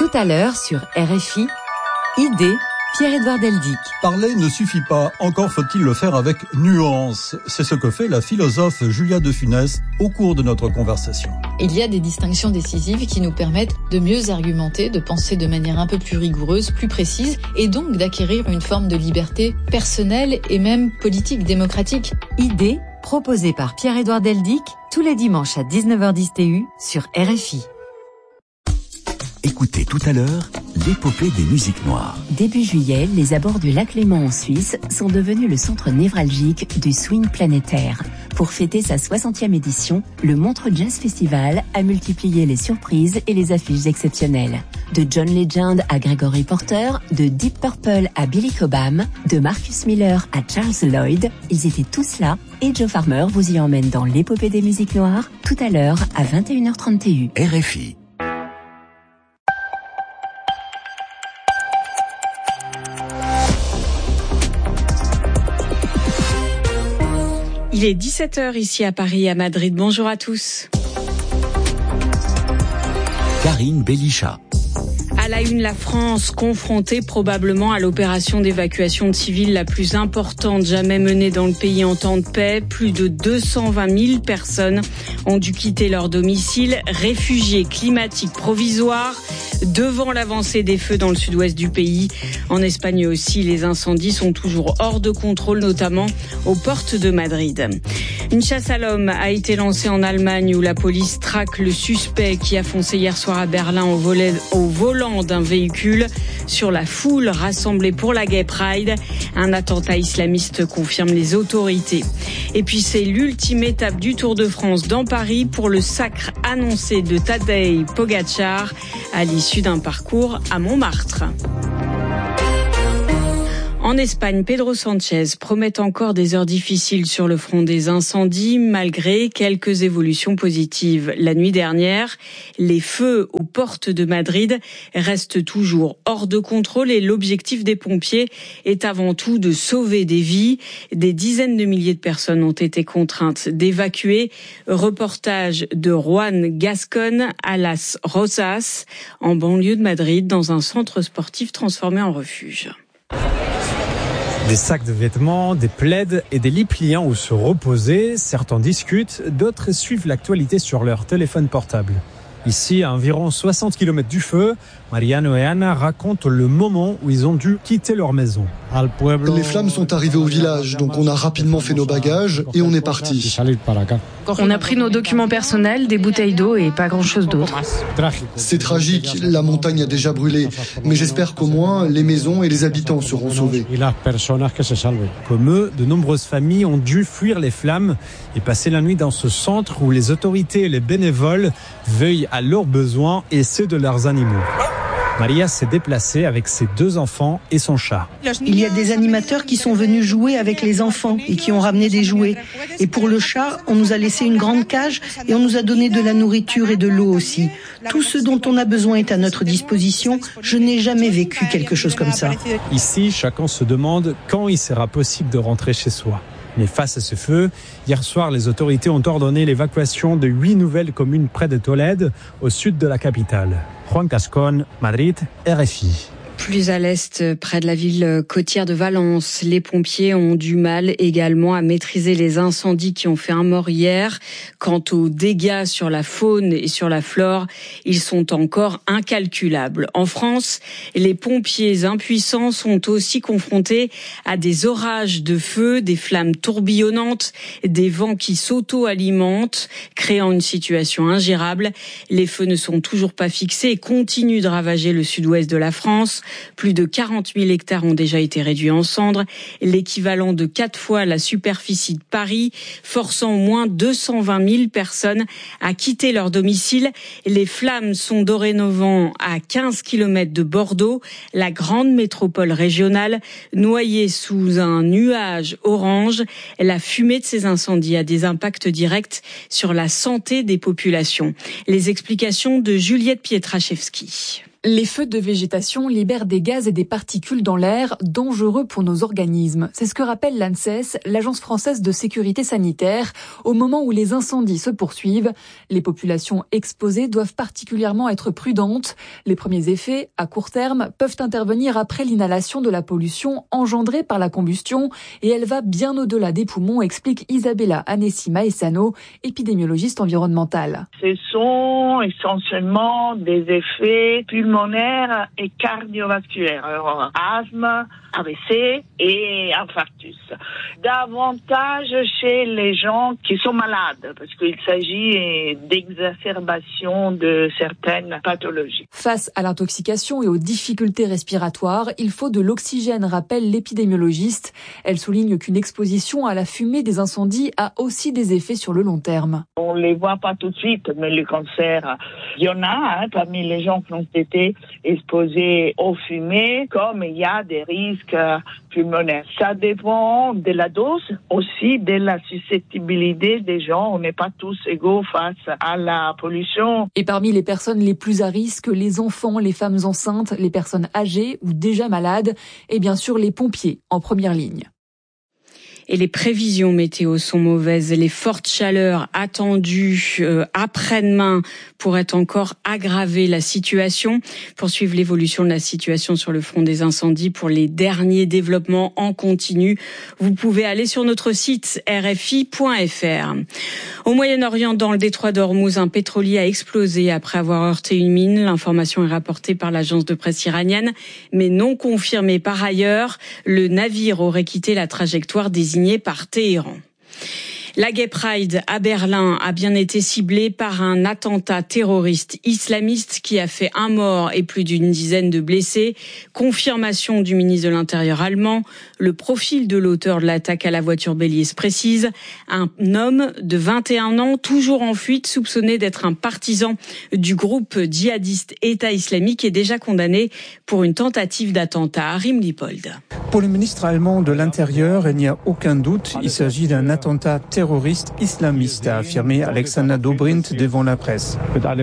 Tout à l'heure sur RFI, idée, Pierre-Édouard Deldic. Parler ne suffit pas, encore faut-il le faire avec nuance. C'est ce que fait la philosophe Julia de Funès au cours de notre conversation. Il y a des distinctions décisives qui nous permettent de mieux argumenter, de penser de manière un peu plus rigoureuse, plus précise, et donc d'acquérir une forme de liberté personnelle et même politique, démocratique. Idée, proposée par Pierre-Édouard Deldic, tous les dimanches à 19h10 TU sur RFI. Écoutez tout à l'heure l'épopée des musiques noires. Début juillet, les abords du lac Léman en Suisse sont devenus le centre névralgique du swing planétaire. Pour fêter sa 60e édition, le Montreux Jazz Festival a multiplié les surprises et les affiches exceptionnelles. De John Legend à Gregory Porter, de Deep Purple à Billy Cobham, de Marcus Miller à Charles Lloyd, ils étaient tous là et Joe Farmer vous y emmène dans l'épopée des musiques noires tout à l'heure à 21h30 TU. RFI. Il est 17h ici à Paris et à Madrid. Bonjour à tous. Karine Bélichat. À la une, la France, confrontée probablement à l'opération d'évacuation de civils la plus importante jamais menée dans le pays en temps de paix. Plus de 220 000 personnes ont dû quitter leur domicile. Réfugiés climatiques provisoires devant l'avancée des feux dans le sud-ouest du pays. En Espagne aussi, les incendies sont toujours hors de contrôle, notamment aux portes de Madrid. Une chasse à l'homme a été lancée en Allemagne où la police traque le suspect qui a foncé hier soir à Berlin au volant d'un véhicule sur la foule rassemblée pour la Gay Pride. Un attentat islamiste, confirment les autorités. Et puis c'est l'ultime étape du Tour de France dans Paris pour le sacre annoncé de Tadej Pogačar à l'issue d'un parcours à Montmartre. En Espagne, Pedro Sánchez promet encore des heures difficiles sur le front des incendies, malgré quelques évolutions positives. La nuit dernière, les feux aux portes de Madrid restent toujours hors de contrôle et l'objectif des pompiers est avant tout de sauver des vies. Des dizaines de milliers de personnes ont été contraintes d'évacuer. Reportage de Juan Gascon à Las Rozas, en banlieue de Madrid, dans un centre sportif transformé en refuge. Des sacs de vêtements, des plaids et des lits pliants où se reposer. Certains discutent, d'autres suivent l'actualité sur leur téléphone portable. Ici, à environ 60 km du feu, Mariano et Ana racontent le moment où ils ont dû quitter leur maison. Les flammes sont arrivées au village, donc on a rapidement fait nos bagages et on est parti. On a pris nos documents personnels, des bouteilles d'eau et pas grand-chose d'autre. C'est tragique, la montagne a déjà brûlé, mais j'espère qu'au moins les maisons et les habitants seront sauvés. Comme eux, de nombreuses familles ont dû fuir les flammes et passer la nuit dans ce centre où les autorités et les bénévoles veillent à leurs besoins et ceux de leurs animaux. Maria s'est déplacée avec ses 2 enfants et son chat. Il y a des animateurs qui sont venus jouer avec les enfants et qui ont ramené des jouets. Et pour le chat, on nous a laissé une grande cage et on nous a donné de la nourriture et de l'eau aussi. Tout ce dont on a besoin est à notre disposition. Je n'ai jamais vécu quelque chose comme ça. Ici, chacun se demande quand il sera possible de rentrer chez soi. Mais face à ce feu, hier soir, les autorités ont ordonné l'évacuation de 8 nouvelles communes près de Tolède, au sud de la capitale. Juan Gascon, Madrid, RFI. Plus à l'est, près de la ville côtière de Valence, les pompiers ont du mal également à maîtriser les incendies qui ont fait un mort hier. Quant aux dégâts sur la faune et sur la flore, ils sont encore incalculables. En France, les pompiers impuissants sont aussi confrontés à des orages de feu, des flammes tourbillonnantes, des vents qui s'auto-alimentent, créant une situation ingérable. Les feux ne sont toujours pas fixés et continuent de ravager le sud-ouest de la France. Plus de 40 000 hectares ont déjà été réduits en cendres, l'équivalent de 4 fois la superficie de Paris, forçant au moins 220 000 personnes à quitter leur domicile. Les flammes sont dorénavant à 15 km de Bordeaux, la grande métropole régionale, noyée sous un nuage orange. La fumée de ces incendies a des impacts directs sur la santé des populations. Les explications de Juliette Pietraszewski. Les feux de végétation libèrent des gaz et des particules dans l'air dangereux pour nos organismes. C'est ce que rappelle l'ANSES, l'Agence française de sécurité sanitaire, au moment où les incendies se poursuivent. Les populations exposées doivent particulièrement être prudentes. Les premiers effets, à court terme, peuvent intervenir après l'inhalation de la pollution engendrée par la combustion et elle va bien au-delà des poumons, explique Isabella Anessi Maessano, épidémiologiste environnementale. Ce sont essentiellement des effets pulmonaires et cardiovasculaires, alors asthme, AVC et infarctus. Davantage chez les gens qui sont malades, parce qu'il s'agit d'exacerbation de certaines pathologies. Face à l'intoxication et aux difficultés respiratoires, il faut de l'oxygène, rappelle l'épidémiologiste. Elle souligne qu'une exposition à la fumée des incendies a aussi des effets sur le long terme. On les voit pas tout de suite, mais le cancer, il y en a parmi les gens qui ont été exposés aux fumées, comme il y a des risques pulmonaires. Ça dépend de la dose, aussi de la susceptibilité des gens. On n'est pas tous égaux face à la pollution. Et parmi les personnes les plus à risque, les enfants, les femmes enceintes, les personnes âgées ou déjà malades et bien sûr les pompiers en première ligne. Et les prévisions météo sont mauvaises. Les fortes chaleurs attendues après-demain pourraient encore aggraver la situation. Pour suivre l'évolution de la situation sur le front des incendies, pour les derniers développements en continu, vous pouvez aller sur notre site rfi.fr. Au Moyen-Orient, dans le détroit d'Ormuz, un pétrolier a explosé après avoir heurté une mine. L'information est rapportée par l'agence de presse iranienne, mais non confirmée par ailleurs. Le navire aurait quitté la trajectoire désignée par Téhéran. La Gay Pride à Berlin a bien été ciblée par un attentat terroriste islamiste qui a fait un mort et plus d'une dizaine de blessés. Confirmation du ministre de l'Intérieur allemand. Le profil de l'auteur de l'attaque à la voiture bélier se précise. Un homme de 21 ans, toujours en fuite, soupçonné d'être un partisan du groupe djihadiste État islamique, est déjà condamné pour une tentative d'attentat. Arim Lipold. Pour le ministre allemand de l'Intérieur, il n'y a aucun doute, il s'agit d'un attentat terroriste islamiste, a affirmé Alexander Dobrindt devant la presse.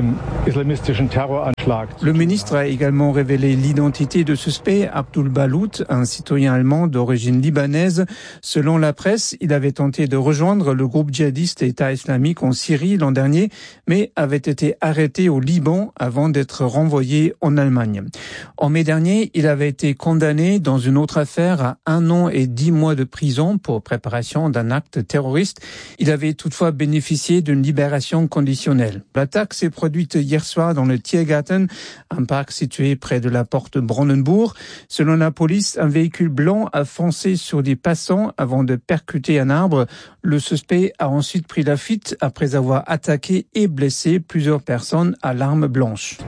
Le ministre a également révélé l'identité de suspect, Abdul Balout, un citoyen allemand d'origine libanaise. Selon la presse, il avait tenté de rejoindre le groupe djihadiste État islamique en Syrie l'an dernier, mais avait été arrêté au Liban avant d'être renvoyé en Allemagne. En mai dernier, il avait été condamné dans une autre affaire à 1 an et 10 mois de prison pour préparation d'un acte terroriste. Il avait toutefois bénéficié d'une libération conditionnelle. L'attaque s'est produite hier soir dans le Tiergarten, un parc situé près de la porte Brandenburg. Selon la police, un véhicule blanc a foncé sur des passants avant de percuter un arbre. Le suspect a ensuite pris la fuite après avoir attaqué et blessé plusieurs personnes à l'arme blanche.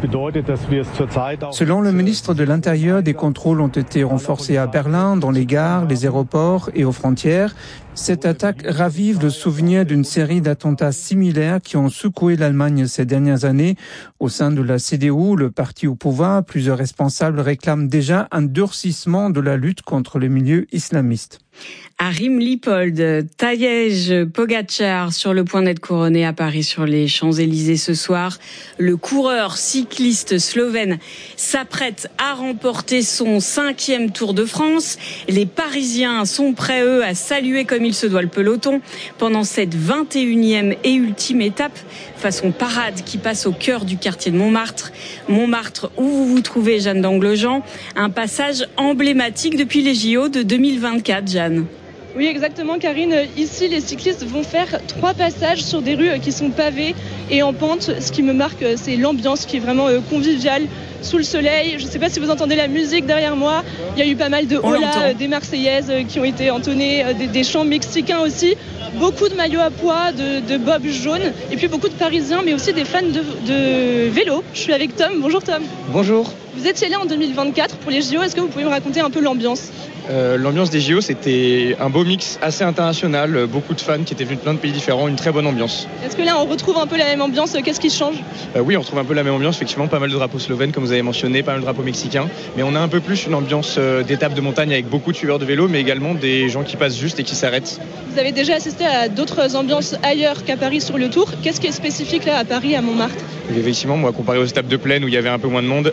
Selon le ministre de l'Intérieur, des contrôles ont été renforcés à Berlin, dans les gares, les aéroports et aux frontières. Cette attaque ravive le souvenir d'une série d'attentats similaires qui ont secoué l'Allemagne ces dernières années. Au sein de la CDU, le parti au pouvoir, plusieurs responsables réclament déjà un durcissement de la lutte contre le milieu islamiste. Arim Lipold, Tadej Pogačar sur le point d'être couronné à Paris sur les Champs-Élysées ce soir. Le coureur cycliste slovène s'apprête à remporter son 5e Tour de France. Les Parisiens sont prêts, eux, à saluer comme il se doit le peloton pendant cette 21e et ultime étape, façon parade qui passe au cœur du quartier de Montmartre. Montmartre, où vous vous trouvez, Jeanne d'Anglejean, un passage emblématique depuis les JO de 2024, Jeanne. Oui, exactement, Karine. Ici, les cyclistes vont faire 3 passages sur des rues qui sont pavées et en pente. Ce qui me marque, c'est l'ambiance qui est vraiment conviviale, sous le soleil. Je ne sais pas si vous entendez la musique derrière moi. Il y a eu pas mal de hola, des Marseillaises qui ont été entonnées, des chants mexicains aussi. Beaucoup de maillots à pois, de bobs jaunes et puis beaucoup de Parisiens, mais aussi des fans de vélo. Je suis avec Tom. Bonjour Tom. Bonjour. Vous étiez là en 2024 pour les JO. Est-ce que vous pouvez me raconter un peu l'ambiance ? L'ambiance des JO, c'était un beau mix assez international, beaucoup de fans qui étaient venus de plein de pays différents, une très bonne ambiance. Est-ce que là on retrouve un peu la même ambiance ? Qu'est-ce qui change ? Oui, on retrouve un peu la même ambiance, effectivement, pas mal de drapeaux slovènes comme vous avez mentionné, pas mal de drapeaux mexicains, mais on a un peu plus une ambiance d'étape de montagne avec beaucoup de suiveurs de vélo, mais également des gens qui passent juste et qui s'arrêtent. Vous avez déjà assisté à d'autres ambiances ailleurs qu'à Paris sur le Tour. Qu'est-ce qui est spécifique là à Paris, à Montmartre ? Effectivement, moi, comparé aux étapes de plaine où il y avait un peu moins de monde, là on retrouve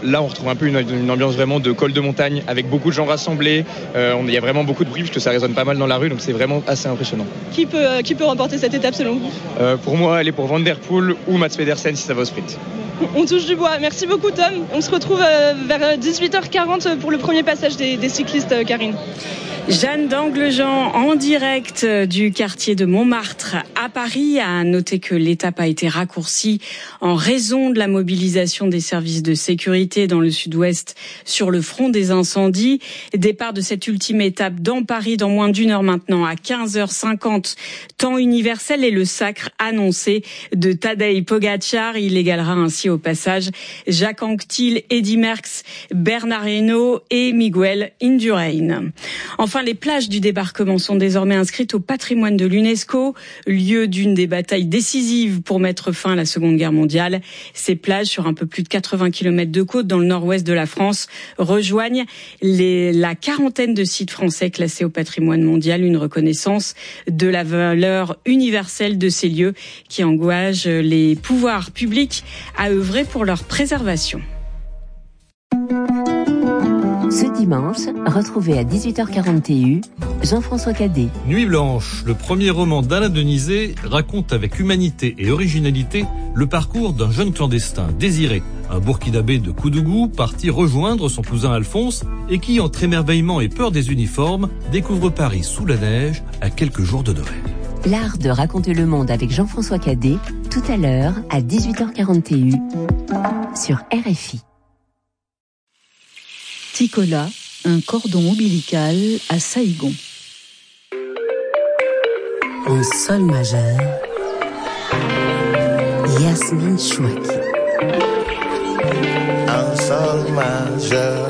retrouve un peu une ambiance vraiment de col de montagne avec beaucoup de gens rassemblés. Il y a vraiment beaucoup de bruit parce que ça résonne pas mal dans la rue, donc c'est vraiment assez impressionnant. Qui peut remporter cette étape selon vous? Pour moi, elle est pour Van Der Poel ou Mats Pedersen si ça va au sprint. On touche du bois. Merci beaucoup Tom. On se retrouve vers 18h40 pour le premier passage des cyclistes, Karine. Jeanne d'Anglejean en direct du quartier de Montmartre à Paris. A noter que l'étape a été raccourcie en raison de la mobilisation des services de sécurité dans le sud-ouest sur le front des incendies. Départ de cette ultime étape dans Paris dans moins d'une heure maintenant à 15h50 temps universel et le sacre annoncé de Tadej Pogačar. Il égalera ainsi au passage Jacques Anquetil, Eddy Merckx, Bernard Hinault et Miguel Indurain. Enfin, les plages du débarquement sont désormais inscrites au patrimoine de l'UNESCO, lieu d'une des batailles décisives pour mettre fin à la Seconde Guerre mondiale. Ces plages, sur un peu plus de 80 km de côte dans le nord-ouest de la France, rejoignent la quarantaine de sites français classés au patrimoine mondial, une reconnaissance de la valeur universelle de ces lieux qui engage les pouvoirs publics à œuvrer pour leur préservation. Ce dimanche, retrouvez à 18h40 TU Jean-François Cadet. Nuit blanche, le premier roman d'Alain Denizet, raconte avec humanité et originalité le parcours d'un jeune clandestin, Désiré, un Burkinabé de Koudougou, parti rejoindre son cousin Alphonse et qui, entre émerveillement et peur des uniformes, découvre Paris sous la neige à quelques jours de Noël. L'art de raconter le monde avec Jean-François Cadet, tout à l'heure à 18h40 TU sur RFI. Ticola, un cordon ombilical à Saïgon. En sol majeur, Yasmine Chouaki. En sol majeur.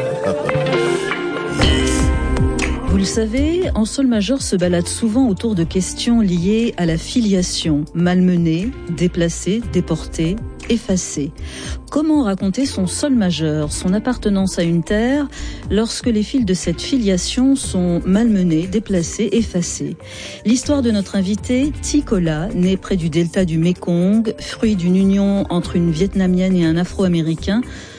Vous le savez, en sol majeur se balade souvent autour de questions liées à la filiation, malmenée, déplacée, déportée, effacée. Comment raconter son sol majeur, son appartenance à une terre, lorsque les fils de cette filiation sont malmenés, déplacés, effacés? L'histoire de notre invité, Ticola, né près du delta du Mékong, fruit d'une union entre une Vietnamienne et un Afro-Américain,